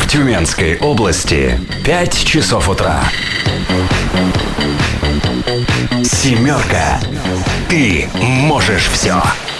В Тюменской области 5 часов утра. Семерка. Ты можешь все.